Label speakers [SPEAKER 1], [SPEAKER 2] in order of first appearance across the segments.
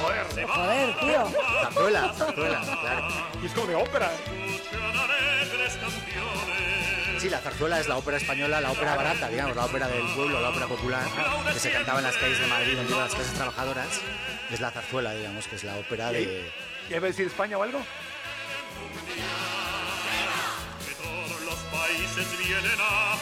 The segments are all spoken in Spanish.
[SPEAKER 1] joder.
[SPEAKER 2] Joder, tío.
[SPEAKER 3] Zarzuela, claro.
[SPEAKER 1] Y es como de ópera.
[SPEAKER 3] Sí, la zarzuela es la ópera española, la ópera barata, digamos, la ópera del pueblo, la ópera popular, que se cantaba en las calles de Madrid, donde iban las clases trabajadoras. Es la zarzuela, digamos, que es la ópera de...
[SPEAKER 1] ¿Ya iba a decir España o algo?
[SPEAKER 4] Que todos los países vienen a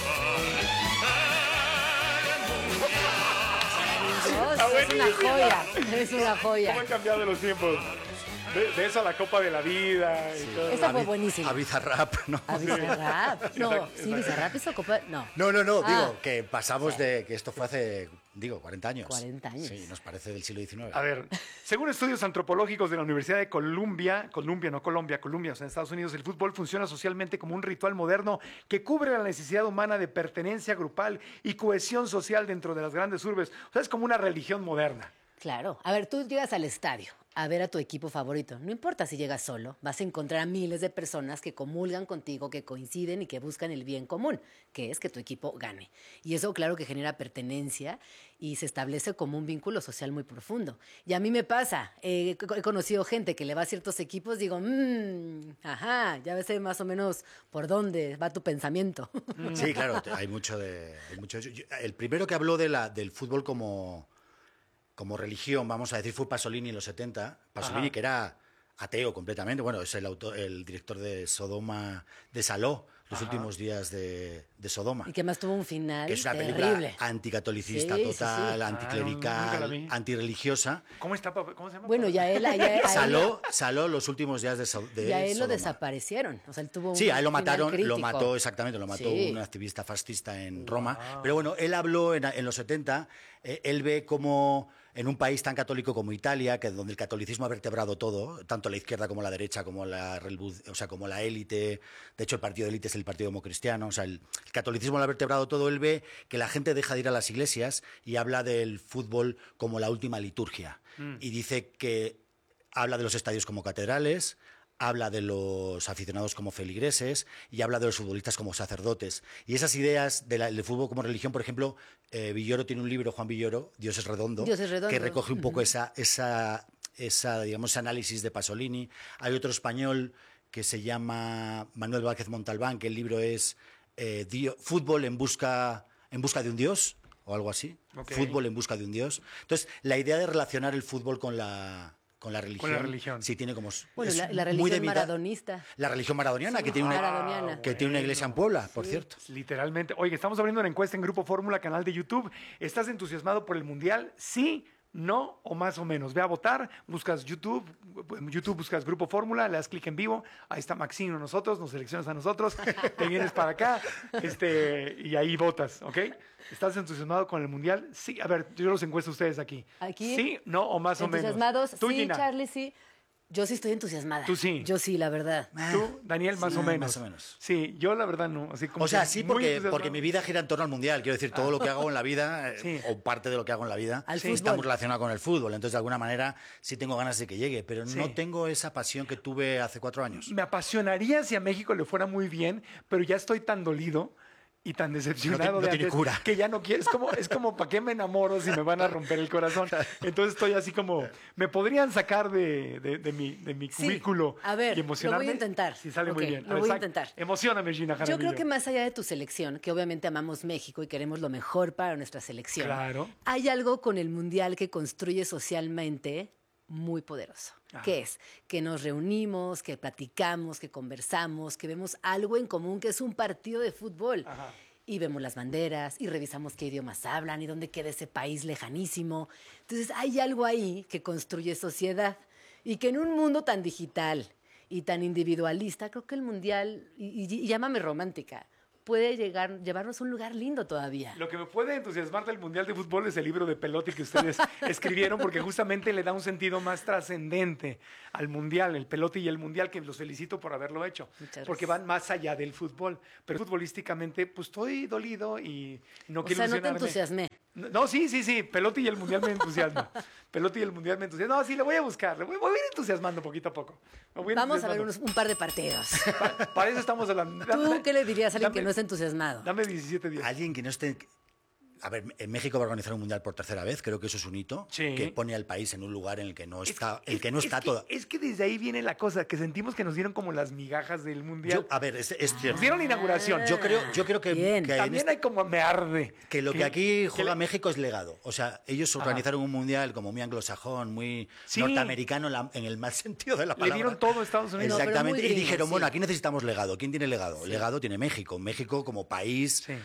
[SPEAKER 4] jugar.
[SPEAKER 2] Es una joya. Es una
[SPEAKER 1] ¿Cómo
[SPEAKER 2] joya.
[SPEAKER 1] han cambiado los tiempos? De eso a la Copa de la Vida y todo.
[SPEAKER 2] Esa fue buenísima.
[SPEAKER 3] A Bizarrap, ¿no?
[SPEAKER 2] ¿A Bizarrap? No,
[SPEAKER 1] Exacto,
[SPEAKER 2] sí, Bizarrap hizo copa. No.
[SPEAKER 3] No,
[SPEAKER 2] Ah.
[SPEAKER 3] digo, que pasamos de que esto fue hace, 40 años.
[SPEAKER 2] 40 años.
[SPEAKER 3] Sí, nos parece del siglo XIX.
[SPEAKER 1] A ver, según estudios antropológicos de la Universidad de Columbia, o sea, en Estados Unidos, el fútbol funciona socialmente como un ritual moderno que cubre la necesidad humana de pertenencia grupal y cohesión social dentro de las grandes urbes. O sea, es como una religión moderna.
[SPEAKER 2] Claro. A ver, tú llegas al estadio a ver a tu equipo favorito. No importa si llegas solo, vas a encontrar a miles de personas que comulgan contigo, que coinciden y que buscan el bien común, que es que tu equipo gane. Y eso, claro, que genera pertenencia y se establece como un vínculo social muy profundo. Y a mí me pasa, he conocido gente que le va a ciertos equipos, digo, ajá, ya ves más o menos por dónde va tu pensamiento.
[SPEAKER 3] Sí, claro, hay mucho de eso. El primero que habló del fútbol como religión, vamos a decir, fue Pasolini en los 70. Pasolini,
[SPEAKER 1] Ajá.
[SPEAKER 3] que era ateo completamente. Bueno, es el director de Sodoma, de Saló, los últimos días de Sodoma.
[SPEAKER 2] Y que más tuvo un final
[SPEAKER 3] Que es una
[SPEAKER 2] terrible.
[SPEAKER 3] película anticatolicista
[SPEAKER 2] Sí,
[SPEAKER 3] total,
[SPEAKER 2] sí, sí.
[SPEAKER 3] anticlerical,
[SPEAKER 1] nunca la vi.
[SPEAKER 3] antirreligiosa.
[SPEAKER 1] ¿Cómo está, papá? ¿Cómo se llama?
[SPEAKER 2] Bueno, ya él
[SPEAKER 3] Saló los últimos días de
[SPEAKER 2] y a él lo
[SPEAKER 3] Sodoma.
[SPEAKER 2] desaparecieron. O sea, él tuvo un
[SPEAKER 3] Sí, a él lo
[SPEAKER 2] final
[SPEAKER 3] mataron,
[SPEAKER 2] crítico.
[SPEAKER 3] lo mató
[SPEAKER 2] Sí.
[SPEAKER 3] un activista fascista en Roma. Pero bueno, él habló en los 70, él ve como en un país tan católico como Italia, donde el catolicismo ha vertebrado todo, tanto la izquierda como la derecha, como como la élite. De hecho, el partido de élite es el Partido Democristiano. O sea, el catolicismo lo ha vertebrado todo. Él ve que la gente deja de ir a las iglesias y habla del fútbol como la última liturgia. Y dice que habla de los estadios como catedrales, habla de los aficionados como feligreses y habla de los futbolistas como sacerdotes. Y esas ideas del fútbol como religión, por ejemplo, Villoro tiene un libro, Juan Villoro, Dios es redondo, que recoge un poco esa digamos, ese análisis de Pasolini. Hay otro español que se llama Manuel Vázquez Montalbán, que el libro es Fútbol en busca de un Dios, o algo así.
[SPEAKER 1] Okay.
[SPEAKER 3] Fútbol en busca de un Dios. Entonces, la idea de relacionar el fútbol con la religión.
[SPEAKER 1] Con la religión.
[SPEAKER 3] Sí, tiene como...
[SPEAKER 2] Bueno,
[SPEAKER 3] es
[SPEAKER 2] la
[SPEAKER 3] muy
[SPEAKER 2] religión
[SPEAKER 3] debilidad.
[SPEAKER 2] maradonista.
[SPEAKER 3] La religión maradoniana,
[SPEAKER 2] Sí,
[SPEAKER 3] que tiene
[SPEAKER 2] maradoniana.
[SPEAKER 3] que tiene una iglesia en Puebla, por cierto.
[SPEAKER 1] Literalmente. Oye, estamos abriendo una encuesta en Grupo Fórmula, canal de YouTube. ¿Estás entusiasmado por el Mundial? Sí, no o más o menos. Ve a votar, buscas YouTube, buscas Grupo Fórmula, le das clic en vivo, ahí está Maxino, nosotros, nos seleccionas a nosotros, te vienes para acá, y ahí votas, ¿ok? ¿Estás entusiasmado con el Mundial? Sí, a ver, yo los encuesto a ustedes aquí.
[SPEAKER 2] Aquí.
[SPEAKER 1] Sí, no o más o menos.
[SPEAKER 2] Entusiasmados,
[SPEAKER 1] Tú,
[SPEAKER 2] sí,
[SPEAKER 1] Gina.
[SPEAKER 2] Charlie, sí. Yo sí estoy entusiasmada.
[SPEAKER 1] Tú sí.
[SPEAKER 2] Yo sí, la verdad.
[SPEAKER 1] Tú, Daniel, más o menos.
[SPEAKER 3] Más o menos.
[SPEAKER 1] Sí, yo la verdad no. Así como
[SPEAKER 3] O sea,
[SPEAKER 1] que
[SPEAKER 3] sí,
[SPEAKER 1] muy
[SPEAKER 3] porque
[SPEAKER 1] entusiasmado.
[SPEAKER 3] mi vida gira en torno al Mundial. Quiero decir, todo lo que hago en la vida,
[SPEAKER 1] Sí.
[SPEAKER 3] o parte de lo que hago en la vida,
[SPEAKER 2] Al
[SPEAKER 3] está
[SPEAKER 2] fútbol.
[SPEAKER 3] muy relacionado con el fútbol. Entonces, de alguna manera, sí tengo ganas de que llegue, pero
[SPEAKER 1] Sí.
[SPEAKER 3] no tengo esa pasión que tuve hace 4 años.
[SPEAKER 1] Me apasionaría si a México le fuera muy bien, pero ya estoy tan dolido y tan decepcionado
[SPEAKER 3] No
[SPEAKER 1] de
[SPEAKER 3] tiene
[SPEAKER 1] antes
[SPEAKER 3] cura.
[SPEAKER 1] que ya no quiero. Es como ¿para qué me enamoro si me van a romper el corazón? Entonces estoy así como, ¿me podrían sacar de mi
[SPEAKER 2] Sí.
[SPEAKER 1] cubículo
[SPEAKER 2] A ver,
[SPEAKER 1] y emocionarme?
[SPEAKER 2] lo voy a intentar.
[SPEAKER 1] Si sale
[SPEAKER 2] Ok,
[SPEAKER 1] muy bien.
[SPEAKER 2] lo voy a intentar.
[SPEAKER 1] Emocioname, Gina
[SPEAKER 2] Yo
[SPEAKER 1] Jaramillo.
[SPEAKER 2] creo que más allá de tu selección, que obviamente amamos México y queremos lo mejor para nuestra selección,
[SPEAKER 1] Claro.
[SPEAKER 2] hay algo con el Mundial que construye socialmente muy poderoso.
[SPEAKER 1] Ajá.
[SPEAKER 2] ¿Qué es? Que nos reunimos, que platicamos, que conversamos, que vemos algo en común, que es un partido de fútbol.
[SPEAKER 1] Ajá.
[SPEAKER 2] Y vemos las banderas y revisamos qué idiomas hablan y dónde queda ese país lejanísimo. Entonces hay algo ahí que construye sociedad y que en un mundo tan digital y tan individualista, creo que el Mundial, y llámame romántica, puede llevarnos a un lugar lindo todavía.
[SPEAKER 1] Lo que me puede entusiasmar del Mundial de Fútbol es el libro de Pelotti que ustedes escribieron, porque justamente le da un sentido más trascendente al Mundial, el Pelotti y el Mundial, que los felicito por haberlo hecho,
[SPEAKER 2] Muchas
[SPEAKER 1] porque
[SPEAKER 2] gracias.
[SPEAKER 1] van más allá del fútbol. Pero futbolísticamente, pues estoy dolido y no
[SPEAKER 2] O
[SPEAKER 1] quiero
[SPEAKER 2] sea, no te
[SPEAKER 1] ilusionarme.
[SPEAKER 2] entusiasmé.
[SPEAKER 1] No, sí, Pelotti y el Mundial me entusiasma. Pelotti y el Mundial me entusiasma. No, sí, le voy a buscar, voy a ir entusiasmando poquito a poco. Me voy
[SPEAKER 2] Vamos a ver
[SPEAKER 1] entusiasmando.
[SPEAKER 2] un par de partidos.
[SPEAKER 1] Para eso estamos hablando.
[SPEAKER 2] ¿Tú qué le dirías a alguien que
[SPEAKER 1] dame-
[SPEAKER 2] no está entusiasmado?
[SPEAKER 1] Dame 17 días.
[SPEAKER 3] Alguien que no esté... A ver, en México va a organizar un mundial por tercera vez, creo que eso es un hito,
[SPEAKER 1] Sí.
[SPEAKER 3] que pone al país en un lugar en el que no está,
[SPEAKER 1] Es que desde ahí viene la cosa, que sentimos que nos dieron como las migajas del mundial.
[SPEAKER 3] A ver, es cierto.
[SPEAKER 1] Nos dieron la inauguración.
[SPEAKER 3] Yo creo que,
[SPEAKER 2] Bien.
[SPEAKER 3] que en
[SPEAKER 1] También hay como me arde.
[SPEAKER 3] que lo que aquí juega
[SPEAKER 1] la-
[SPEAKER 3] México es legado. O sea, ellos organizaron un mundial como muy anglosajón, muy
[SPEAKER 1] Sí.
[SPEAKER 3] norteamericano en el mal sentido de la
[SPEAKER 1] Le
[SPEAKER 3] palabra.
[SPEAKER 1] dieron todo a Estados Unidos.
[SPEAKER 2] No, pero
[SPEAKER 3] Exactamente.
[SPEAKER 2] muy
[SPEAKER 3] Y
[SPEAKER 2] digno,
[SPEAKER 3] dijeron,
[SPEAKER 2] sí.
[SPEAKER 3] bueno, aquí necesitamos legado. ¿Quién tiene legado? Legado tiene México. México como país,
[SPEAKER 1] Sí.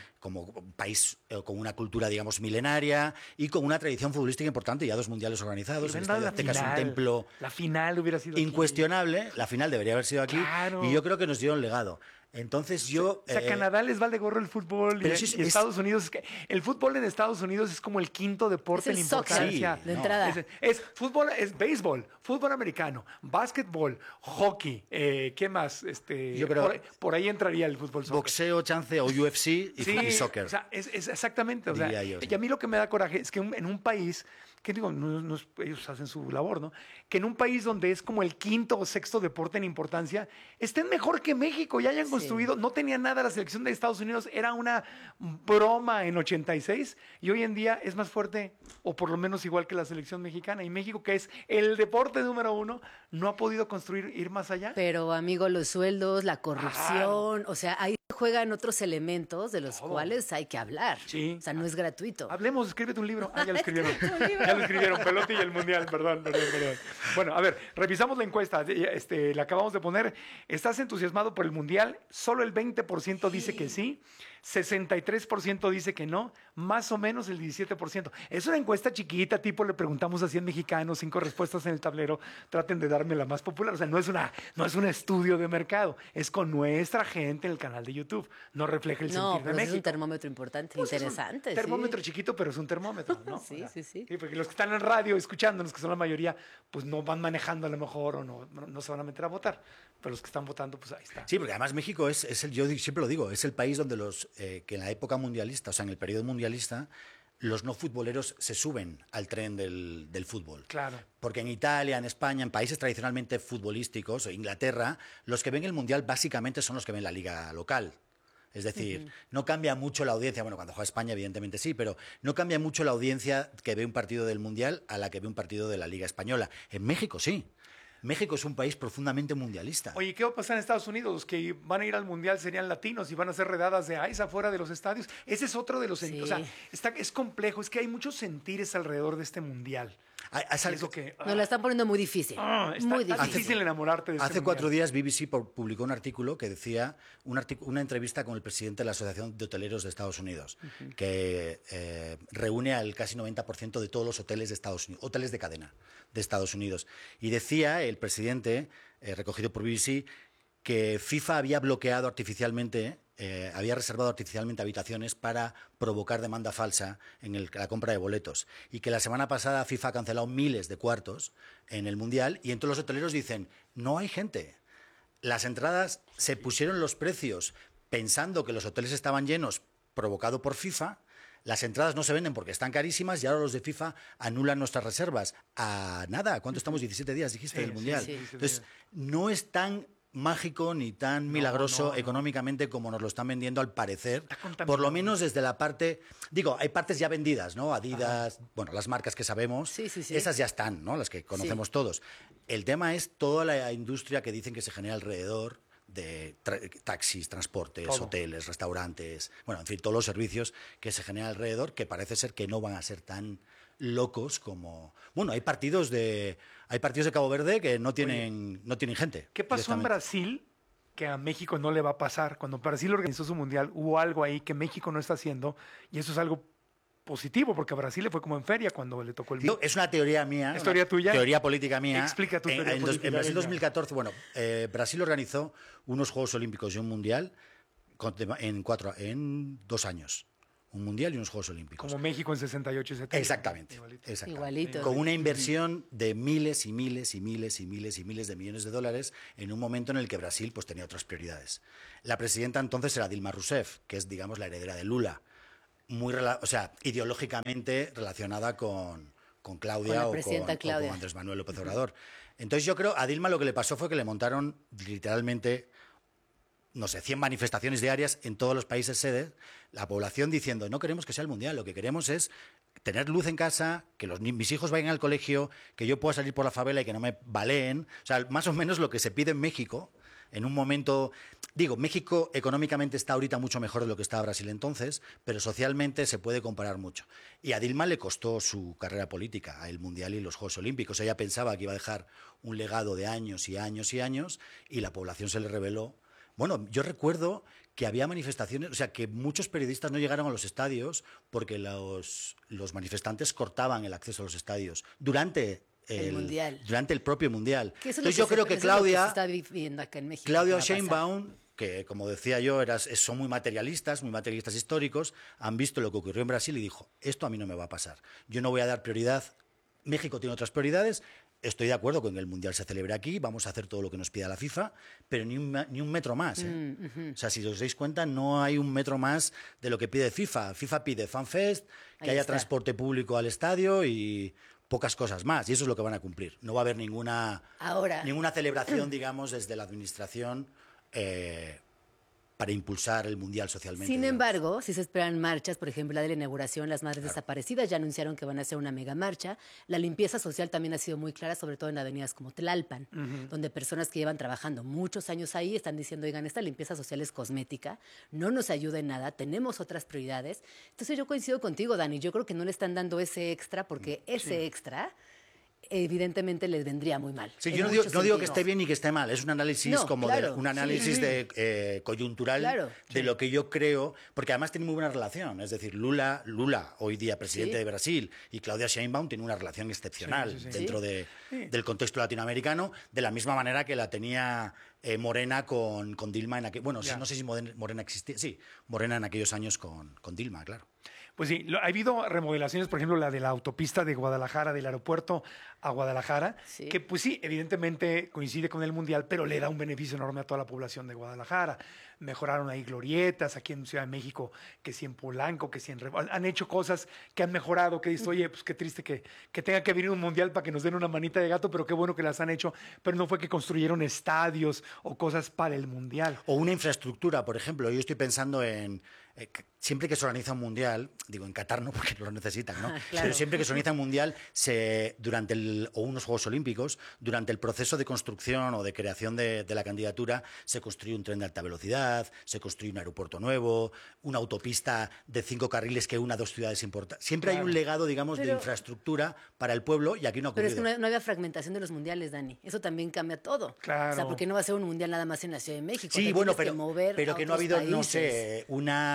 [SPEAKER 3] con una cultura, digamos, milenaria y con una tradición futbolística importante. Ya 2 mundiales organizados.
[SPEAKER 1] Le
[SPEAKER 3] El
[SPEAKER 1] hubieran dado
[SPEAKER 3] Estadio
[SPEAKER 1] la
[SPEAKER 3] Azteca es un
[SPEAKER 1] final.
[SPEAKER 3] templo
[SPEAKER 1] La final hubiera sido aquí.
[SPEAKER 3] incuestionable. La final debería haber sido aquí.
[SPEAKER 1] Claro.
[SPEAKER 3] Y yo creo que nos dieron legado. Entonces yo...
[SPEAKER 1] O sea, Canadá les vale gorro el fútbol
[SPEAKER 3] pero
[SPEAKER 1] y,
[SPEAKER 3] sí,
[SPEAKER 1] y Estados Unidos. El fútbol en Estados Unidos es como el quinto deporte
[SPEAKER 2] Es el
[SPEAKER 1] en
[SPEAKER 2] soccer,
[SPEAKER 1] importancia.
[SPEAKER 3] Sí,
[SPEAKER 2] de
[SPEAKER 3] no.
[SPEAKER 2] entrada.
[SPEAKER 1] Es fútbol, es béisbol, fútbol americano, básquetbol, hockey, ¿qué más?
[SPEAKER 3] Yo creo-
[SPEAKER 1] por ahí entraría el fútbol soccer.
[SPEAKER 3] boxeo, chance o UFC y soccer.
[SPEAKER 1] O sea, es exactamente. O sea,
[SPEAKER 3] Diría yo, sí.
[SPEAKER 1] y a mí lo que me da coraje es que en un país, que digo, ellos hacen su labor, ¿no? Que en un país donde es como el quinto o sexto deporte en importancia, estén mejor que México y hayan
[SPEAKER 2] Sí.
[SPEAKER 1] construido. No tenía nada la selección de Estados Unidos, era una broma en 86 y hoy en día es más fuerte, o por lo menos igual que la selección mexicana. Y México, que es el deporte número 1, no ha podido construir, ir más allá.
[SPEAKER 2] Pero, amigo, los sueldos, la corrupción, o sea, ahí juegan otros elementos de los
[SPEAKER 1] Todo.
[SPEAKER 2] cuales hay que hablar.
[SPEAKER 1] Sí.
[SPEAKER 2] O sea, no es gratuito.
[SPEAKER 1] Hablemos, escríbete un libro. Ah, ya lo escribieron. Ya lo escribieron. Pelote y el Mundial. Perdón. Bueno, a ver, revisamos la encuesta. La acabamos de poner. ¿Estás entusiasmado por el Mundial? Solo el 20% dice que sí. 63% dice que no, más o menos el 17%. Es una encuesta chiquita, tipo le preguntamos a 100 mexicanos, 5 respuestas en el tablero, traten de darme la más popular. O sea, no es un estudio de mercado, es con nuestra gente en el canal de YouTube. No refleja el
[SPEAKER 2] No,
[SPEAKER 1] sentir de
[SPEAKER 2] pero es
[SPEAKER 1] México.
[SPEAKER 2] un termómetro importante,
[SPEAKER 1] Pues es un
[SPEAKER 2] interesante. sí.
[SPEAKER 1] termómetro chiquito, pero es un termómetro, ¿no?
[SPEAKER 2] Sí, sí.
[SPEAKER 1] Porque los que están en radio escuchándonos, que son la mayoría, pues no van manejando a lo mejor o no se van a meter a votar. Pero los que están votando, pues ahí está.
[SPEAKER 3] Sí, porque además México yo siempre lo digo, es el país donde que en la época mundialista, o sea, en el periodo mundialista, los no futboleros se suben al tren del fútbol.
[SPEAKER 1] Claro.
[SPEAKER 3] Porque en Italia, en España, en países tradicionalmente futbolísticos, o Inglaterra, los que ven el mundial básicamente son los que ven la liga local. Es decir, no cambia mucho la audiencia, bueno, cuando juega España evidentemente sí, pero no cambia mucho la audiencia que ve un partido del Mundial a la que ve un partido de la Liga Española. En México sí. México es un país profundamente mundialista.
[SPEAKER 1] Oye, ¿qué va a pasar en Estados Unidos? Los que van a ir al Mundial serían latinos y van a hacer redadas de ICE afuera de los estadios. Ese es otro de los...
[SPEAKER 2] Sí.
[SPEAKER 1] O sea, es complejo, es que hay muchos sentires alrededor de este Mundial.
[SPEAKER 3] Es
[SPEAKER 1] Y
[SPEAKER 3] algo-
[SPEAKER 1] eso que...
[SPEAKER 2] Nos la están poniendo muy difícil. Muy
[SPEAKER 1] está
[SPEAKER 2] difícil.
[SPEAKER 1] difícil enamorarte de este
[SPEAKER 3] Hace 4
[SPEAKER 1] Mundial.
[SPEAKER 3] días BBC publicó un artículo que decía, una entrevista con el presidente de la Asociación de Hoteleros de Estados Unidos, que reúne al casi 90% de todos los hoteles de Estados Unidos, hoteles de cadena de Estados Unidos. Y decía el presidente, recogido por BBC, que FIFA había bloqueado artificialmente, había reservado artificialmente habitaciones para provocar demanda falsa en la compra de boletos. Y que la semana pasada FIFA ha cancelado miles de cuartos en el Mundial y entonces los hoteleros dicen, no hay gente. Las entradas se pusieron los precios pensando que los hoteles estaban llenos, provocado por FIFA. Las entradas no se venden porque están carísimas y ahora los de FIFA anulan nuestras reservas. A nada, ¿cuánto estamos? 17 días, dijiste,
[SPEAKER 1] Sí,
[SPEAKER 3] del Mundial.
[SPEAKER 2] sí, sí.
[SPEAKER 3] Entonces, no es tan mágico ni tan milagroso
[SPEAKER 1] no.
[SPEAKER 3] económicamente como nos lo están vendiendo al parecer,
[SPEAKER 1] contaminado.
[SPEAKER 3] por lo menos desde la parte, digo, hay partes ya vendidas, ¿no? Adidas, bueno, las marcas que sabemos,
[SPEAKER 2] Sí, sí, sí.
[SPEAKER 3] esas ya están, ¿no? Las que conocemos todos. El tema es toda la industria que dicen que se genera alrededor de taxis, transportes,
[SPEAKER 1] Todo.
[SPEAKER 3] hoteles, restaurantes, bueno, en fin, todos los servicios que se generan alrededor, que parece ser que no van a ser tan locos como... Bueno, hay partidos de Cabo Verde que no tienen gente.
[SPEAKER 1] ¿Qué pasó en
[SPEAKER 3] directamente.
[SPEAKER 1] Brasil que a México no le va a pasar? Cuando Brasil organizó su Mundial, hubo algo ahí que México no está haciendo y eso es algo positivo porque a Brasil le fue como en feria cuando le tocó el...
[SPEAKER 3] Digo, es una teoría mía.
[SPEAKER 1] ¿Es teoría tuya?
[SPEAKER 3] Teoría política mía.
[SPEAKER 1] Explica tu teoría política,
[SPEAKER 3] En Brasil
[SPEAKER 1] venga.
[SPEAKER 3] 2014, bueno, Brasil organizó unos Juegos Olímpicos y un Mundial en 2 años. Un Mundial y unos Juegos Olímpicos.
[SPEAKER 1] Como México en 68 y 70.
[SPEAKER 3] Exactamente.
[SPEAKER 1] Igualito.
[SPEAKER 3] Exactamente.
[SPEAKER 2] Igualito.
[SPEAKER 3] Con una inversión de miles y miles y miles y miles y miles de millones de dólares en un momento en el que Brasil pues, tenía otras prioridades. La presidenta entonces era Dilma Rousseff, que es, digamos, la heredera de Lula. Ideológicamente relacionada con Claudia
[SPEAKER 2] Con la
[SPEAKER 3] o
[SPEAKER 2] presidenta
[SPEAKER 3] con
[SPEAKER 2] Claudia.
[SPEAKER 3] Andrés Manuel López Obrador. Entonces yo creo, a Dilma lo que le pasó fue que le montaron literalmente no sé, 100 manifestaciones diarias en todos los países sedes, la población diciendo, no queremos que sea el Mundial, lo que queremos es tener luz en casa, que mis hijos vayan al colegio, que yo pueda salir por la favela y que no me baleen. O sea, más o menos lo que se pide en México, en un momento... Digo, México económicamente está ahorita mucho mejor de lo que estaba Brasil entonces, pero socialmente se puede comparar mucho. Y a Dilma le costó su carrera política, el Mundial y los Juegos Olímpicos. Ella pensaba que iba a dejar un legado de años y años y años, y la población se le reveló. Bueno, yo recuerdo que había manifestaciones, o sea, que muchos periodistas no llegaron a los estadios porque los manifestantes cortaban el acceso a los estadios durante
[SPEAKER 2] el Mundial.
[SPEAKER 3] Durante el propio Mundial.
[SPEAKER 2] Entonces yo creo que Claudia, está viviendo acá en México,
[SPEAKER 3] Claudia Sheinbaum, que como decía yo, son muy materialistas históricos, han visto lo que ocurrió en Brasil y dijo, esto a mí no me va a pasar. Yo no voy a dar prioridad. México tiene otras prioridades. Estoy de acuerdo con que el Mundial se celebre aquí, vamos a hacer todo lo que nos pida la FIFA, pero ni un metro más. O sea, si os dais cuenta, no hay un metro más de lo que pide FIFA. FIFA pide FanFest, que haya transporte público al estadio y pocas cosas más, y eso es lo que van a cumplir. No va a haber ninguna celebración, digamos, desde la administración para impulsar el Mundial socialmente.
[SPEAKER 2] Sin embargo, si se esperan marchas, por ejemplo, la de la inauguración, las Madres Desaparecidas ya anunciaron que van a hacer una mega marcha. La limpieza social también ha sido muy clara, sobre todo en avenidas como Tlalpan, donde personas que llevan trabajando muchos años ahí están diciendo, oigan, esta limpieza social es cosmética, no nos ayuda en nada, tenemos otras prioridades. Entonces yo coincido contigo, Dani, yo creo que no le están dando ese extra, porque ese extra evidentemente les vendría muy mal.
[SPEAKER 3] Sí, yo no digo que esté bien ni que esté mal, es un análisis coyuntural de lo que yo creo, porque además tiene muy buena relación, es decir, Lula, hoy día presidente de Brasil, y Claudia Sheinbaum tienen una relación excepcional dentro del contexto latinoamericano, de la misma manera que la tenía Morena con Dilma en aquel... Bueno, no sé si Morena existía, sí, Morena en aquellos años con Dilma, claro.
[SPEAKER 1] Pues sí, ha habido remodelaciones, por ejemplo, la de la autopista de Guadalajara, del aeropuerto a Guadalajara, que pues sí, evidentemente coincide con el Mundial, pero le da un beneficio enorme a toda la población de Guadalajara. Mejoraron ahí glorietas, aquí en Ciudad de México, que sí en Polanco, que sí han hecho cosas que han mejorado, que dices, oye, pues qué triste que tenga que venir un Mundial para que nos den una manita de gato, pero qué bueno que las han hecho, pero no fue que construyeron estadios o cosas para el Mundial.
[SPEAKER 3] O una infraestructura, por ejemplo, yo estoy pensando en... siempre que se organiza un mundial, digo en Qatar no porque no lo necesitan, ¿no? Claro. Pero siempre que se organiza un mundial, o unos Juegos Olímpicos, durante el proceso de construcción o de creación de la candidatura, se construye un tren de alta velocidad, se construye un aeropuerto nuevo, una autopista de 5 carriles que une a 2 ciudades importantes. Siempre hay un legado, digamos, de infraestructura para el pueblo y aquí no ha ocurrido.
[SPEAKER 2] Pero es que no había fragmentación de los mundiales, Dani. Eso también cambia todo.
[SPEAKER 1] Claro.
[SPEAKER 2] O sea, porque no va a ser un mundial nada más en la Ciudad de México.
[SPEAKER 3] Sí, bueno, pero que no ha habido, países. No sé,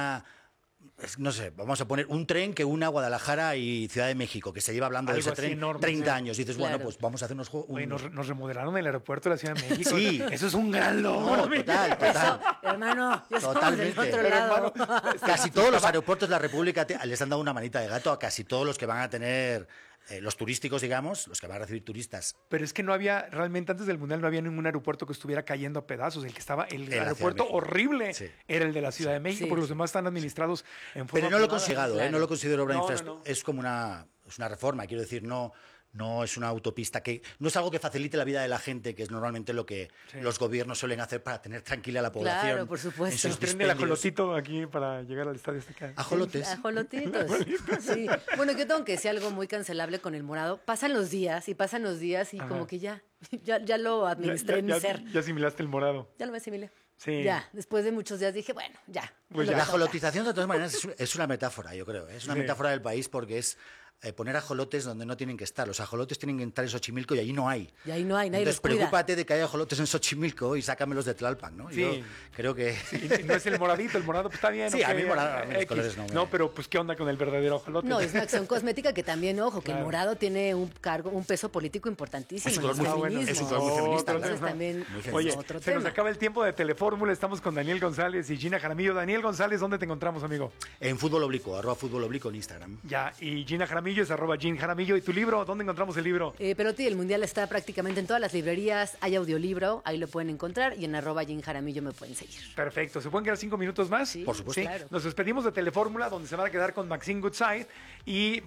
[SPEAKER 3] no sé, vamos a poner un tren que una Guadalajara y Ciudad de México, que se lleva hablando de ese tren enorme, 30 años. Y dices, bueno, pues vamos a hacer unos juegos.
[SPEAKER 1] Nos remodelaron el aeropuerto de la Ciudad de México.
[SPEAKER 3] Sí.
[SPEAKER 1] Eso es un gran logro.
[SPEAKER 3] Total.
[SPEAKER 2] Eso, hermano, yo totalmente. Del otro lado.
[SPEAKER 3] Casi todos los aeropuertos de la República les han dado una manita de gato a casi todos los que van a tener... los turísticos, digamos, los que van a recibir turistas.
[SPEAKER 1] Pero es que no había, realmente antes del Mundial no había ningún aeropuerto que estuviera cayendo a pedazos. El aeropuerto horrible era el de la Ciudad de México, porque los demás están administrados en forma
[SPEAKER 3] Pero no lo considerado,
[SPEAKER 1] claro.
[SPEAKER 3] No lo considero obra infraestructura. Es como es una reforma, quiero decir, no es una autopista que... No es algo que facilite la vida de la gente, que es normalmente lo que los gobiernos suelen hacer para tener tranquila a la población.
[SPEAKER 2] Claro, por supuesto.
[SPEAKER 1] El tren del ajolotito aquí para llegar al estadio.
[SPEAKER 3] Ajolotes.
[SPEAKER 2] Ajolotitos. Sí. Bueno, yo tengo que decir algo muy cancelable con el morado. Pasan los días y como que ya lo administré en mi ser.
[SPEAKER 1] Ya asimilaste el morado.
[SPEAKER 2] Ya lo asimilé.
[SPEAKER 1] Sí.
[SPEAKER 2] Ya, después de muchos días dije, bueno, ya.
[SPEAKER 3] Pues la ajolotización, de todas maneras, es una metáfora, yo creo. Es una metáfora del país porque es poner ajolotes donde no tienen que estar. Los ajolotes tienen que estar en Xochimilco y allí no hay.
[SPEAKER 2] Y ahí no hay, nadie
[SPEAKER 3] Entonces,
[SPEAKER 2] los cuida.
[SPEAKER 3] preocúpate de que haya ajolotes en Xochimilco y sácamelos de Tlalpan, ¿no?
[SPEAKER 1] Sí.
[SPEAKER 3] Yo creo que...
[SPEAKER 1] Sí, no es el moradito, el morado pues está bien.
[SPEAKER 3] Sí, a mí los colores no.
[SPEAKER 1] No, pero pues ¿qué onda con el verdadero ajolote?
[SPEAKER 2] No, es una acción cosmética que también, ojo, que el morado tiene un peso político importantísimo.
[SPEAKER 3] Es un color muy feminista.
[SPEAKER 2] Entonces también
[SPEAKER 1] Oye,
[SPEAKER 2] otro
[SPEAKER 1] se
[SPEAKER 2] tema.
[SPEAKER 1] nos acaba el tiempo de Telefórmula, estamos con Daniel González y Gina Jaramillo. Daniel González, ¿dónde te encontramos, amigo?
[SPEAKER 3] En Fútbol Oblicuo, @Fútbol Oblicuo en Instagram.
[SPEAKER 1] Ya, y Gina Jaramillo es @Gin Jaramillo. ¿Y tu libro? ¿Dónde encontramos el libro?
[SPEAKER 2] Perotti, el Mundial está prácticamente en todas las librerías, hay audiolibro, ahí lo pueden encontrar y en @Gin Jaramillo me pueden seguir.
[SPEAKER 1] Perfecto, ¿se pueden quedar 5 minutos más?
[SPEAKER 2] Sí,
[SPEAKER 3] por supuesto.
[SPEAKER 2] Claro.
[SPEAKER 1] Nos despedimos de Telefórmula, donde se van a quedar con Maxine Goodside y